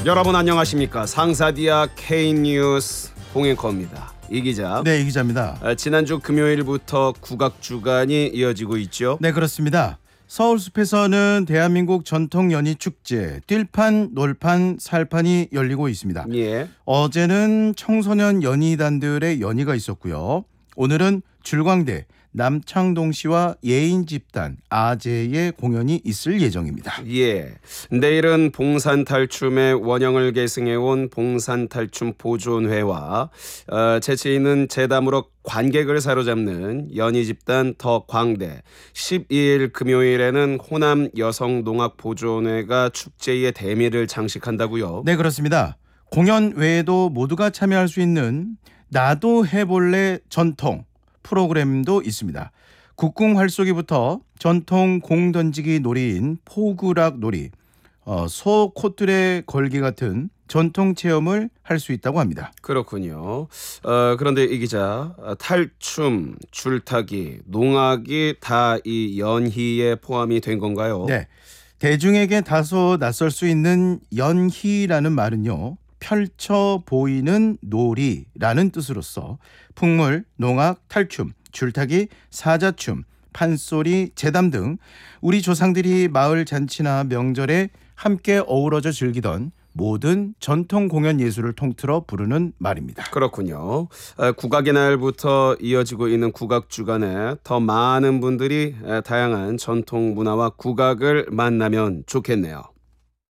여러분 안녕하십니까? 상사디아 K뉴스 홍앵커입니다. 이 기자. 네, 이 기자입니다. 지난주 금요일부터 국악주간이 이어지고 있죠. 네, 그렇습니다. 서울숲에서는 대한민국 전통 연희 축제 띨판, 놀판, 살판이 열리고 있습니다. 예. 어제는 청소년 연희단들의 연희가 있었고요. 오늘은 줄광대, 남창동시와 예인집단, 아재의 공연이 있을 예정입니다. 예. 내일은 봉산탈춤의 원형을 계승해온 봉산탈춤 보존회와 재치 있는 재담으로 관객을 사로잡는 연희집단 더 광대, 12일 금요일에는 호남 여성농악 보존회가 축제의 대미를 장식한다고요. 네, 그렇습니다. 공연 외에도 모두가 참여할 수 있는 나도 해볼래 전통 프로그램도 있습니다. 국궁 활쏘기부터 전통 공 던지기 놀이인 포구락 놀이, 소 콧들에 걸기 같은 전통 체험을 할 수 있다고 합니다. 그렇군요. 그런데 이 기자, 탈춤, 줄타기, 농악이 다 이 연희에 포함이 된 건가요? 네, 대중에게 다소 낯설 수 있는 연희라는 말은요, 펼쳐 보이는 놀이라는 뜻으로서 풍물, 농악, 탈춤, 줄타기, 사자춤, 판소리, 재담 등 우리 조상들이 마을 잔치나 명절에 함께 어우러져 즐기던 모든 전통 공연 예술을 통틀어 부르는 말입니다. 그렇군요. 국악의 날부터 이어지고 있는 국악주간에 더 많은 분들이 다양한 전통 문화와 국악을 만나면 좋겠네요.